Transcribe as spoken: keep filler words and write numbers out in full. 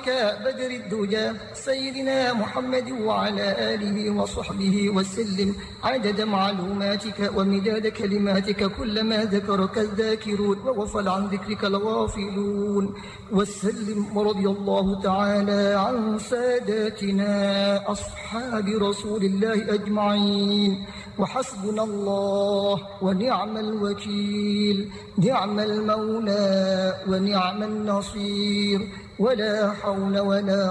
وجهك بدر الدجى سيدنا محمد وعلى آله وصحبه وسلم عدد معلوماتك ومداد كلماتك كلما ذكرك الذاكرون وغفل عن ذكرك الغافلون. وسلم ورضي الله تعالى عن ساداتنا أصحاب رسول الله أجمعين. وحسبنا الله ونعم الوكيل، نعم المولى ونعم النصير، ولا حول ولا